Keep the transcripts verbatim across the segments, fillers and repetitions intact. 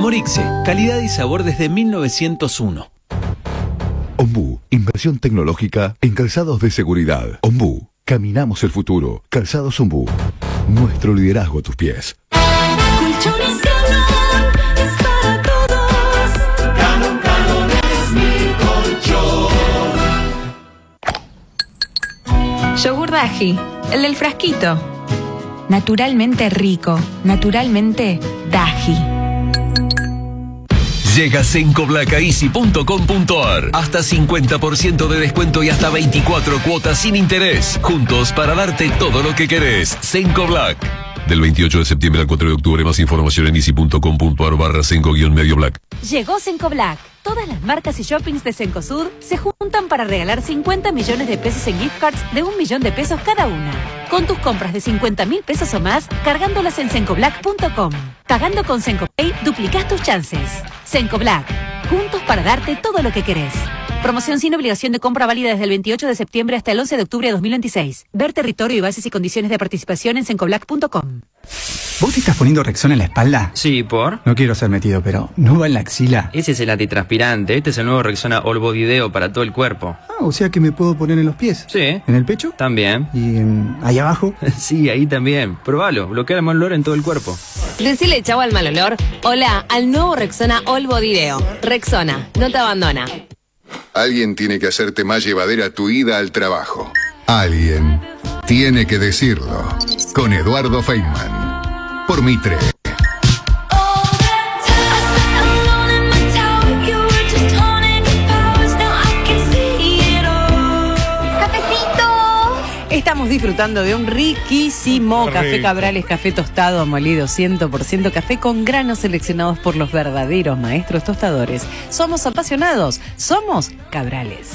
Morixe, calidad y sabor desde mil novecientos uno. Ombú, inversión tecnológica en calzados de seguridad. Ombú, caminamos el futuro. Calzados Ombú, nuestro liderazgo a tus pies. Colchones Galón es para todos. Galón, Galón es mi colchón. Yogur Daji, el del frasquito. Naturalmente rico, naturalmente Daji. Llega Sencoblac a easy punto com punto ar. Hasta cincuenta por ciento de descuento y hasta veinticuatro cuotas sin interés. Juntos para darte todo lo que querés. Sencoblac. Del veintiocho de septiembre al cuatro de octubre. Más información en easy punto com punto ar barra Senco guión medio black. Llegó Sencoblac. Todas las marcas y shoppings de Cencosud se juntan para regalar cincuenta millones de pesos en gift cards de un millón de pesos cada una. Con tus compras de cincuenta mil pesos o más, cargándolas en sencoblac punto com. Pagando con Sencopay, duplicás tus chances. Sencoblac. Juntos para darte todo lo que querés. Promoción sin obligación de compra válida desde el veintiocho de septiembre hasta el once de octubre de dos mil veintiséis. Ver territorio y bases y condiciones de participación en sencoblac punto com. ¿Vos te estás poniendo Rexona en la espalda? Sí, ¿por? No quiero ser metido, pero ¿no va en la axila? Ese es el antitranspirante. Este es el nuevo Rexona All Body Deo para todo el cuerpo. Ah, o sea que me puedo poner en los pies. Sí. ¿En el pecho? También. ¿Y um, ahí abajo? Sí, ahí también. Probalo. Bloquea el mal olor en todo el cuerpo. Decile chau al mal olor. Hola al nuevo Rexona All Body Deo. Rexona, no te abandona. Alguien tiene que hacerte más llevadera tu ida al trabajo. Alguien tiene que decirlo. Con Eduardo Feynman. Por Mitre. Estamos disfrutando de un riquísimo café Cabrales, café tostado, molido cien por ciento, café con granos seleccionados por los verdaderos maestros tostadores. Somos apasionados, somos Cabrales.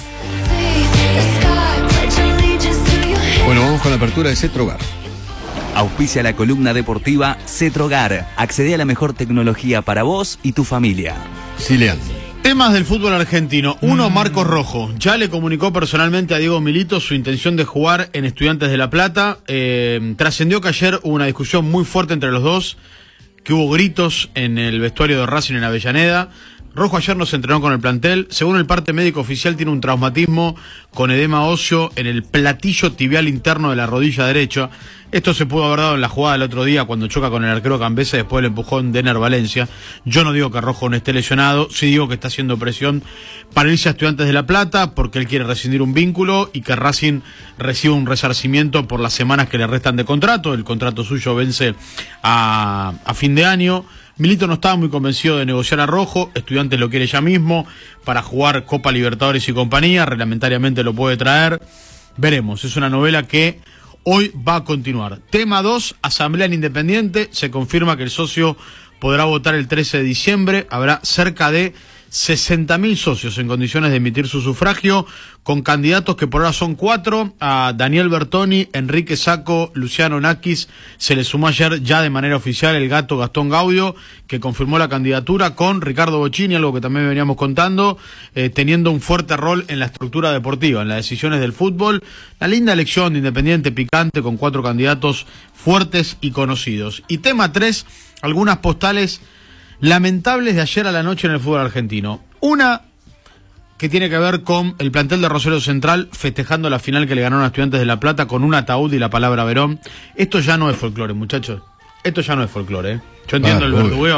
Bueno, vamos con la apertura de Cetrogar. Auspicia la columna deportiva Cetrogar. Accede a la mejor tecnología para vos y tu familia. Silean. Temas del fútbol argentino. Uno, Marcos Rojo. Ya le comunicó personalmente a Diego Milito su intención de jugar en Estudiantes de La Plata. Eh, trascendió que ayer hubo una discusión muy fuerte entre los dos, que hubo gritos en el vestuario de Racing en Avellaneda. Rojo ayer no se entrenó con el plantel. Según el parte médico oficial, tiene un traumatismo con edema óseo en el platillo tibial interno de la rodilla derecha. Esto se pudo haber dado en la jugada del otro día cuando choca con el arquero Cambesa y después el empujón de Ener Valencia. Yo no digo que Rojo no esté lesionado, sí digo que está haciendo presión para irse a Estudiantes de La Plata porque él quiere rescindir un vínculo y que Racing reciba un resarcimiento por las semanas que le restan de contrato. El contrato suyo vence a, a fin de año. Milito no estaba muy convencido de negociar a Rojo. Estudiantes lo quiere ya mismo para jugar Copa Libertadores y compañía. Reglamentariamente lo puede traer. Veremos, es una novela que hoy va a continuar. Tema dos, Asamblea en Independiente. Se confirma que el socio podrá votar el trece de diciembre. Habrá cerca de sesenta mil socios en condiciones de emitir su sufragio, con candidatos que por ahora son cuatro: a Daniel Bertoni, Enrique Sacco, Luciano Nakis. Se le sumó ayer ya de manera oficial el gato Gastón Gaudio, que confirmó la candidatura, con Ricardo Bocchini, algo que también veníamos contando, eh, teniendo un fuerte rol en la estructura deportiva, en las decisiones del fútbol. La linda elección de Independiente, picante, con cuatro candidatos fuertes y conocidos. Y tema tres, algunas postales lamentables de ayer a la noche en el fútbol argentino. Una que tiene que ver con el plantel de Rosario Central festejando la final que le ganaron a Estudiantes de La Plata con un ataúd y la palabra Verón. Esto ya no es folclore, muchachos. Esto ya no es folclore, ¿eh? Yo entiendo ah, el verdugueo.